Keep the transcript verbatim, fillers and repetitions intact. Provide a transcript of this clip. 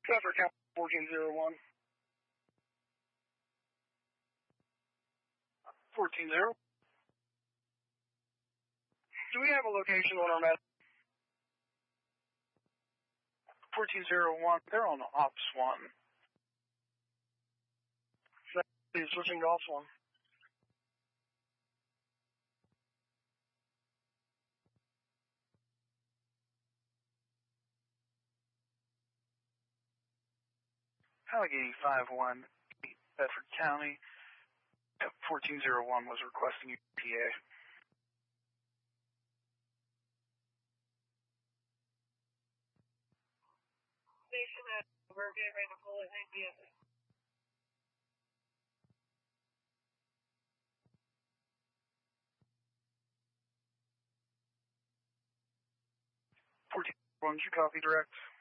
Bedford County fourteen zero one. fourteen zero. Do we have a location on our map? fourteen zero one, they're on Ops one. Is switching to Ops one. Allegheny five one eight, Bedford County. fourteen zero one was requesting E T A. Station at over, get ready to pull it, thank you. fourteen zero one, did you copy direct?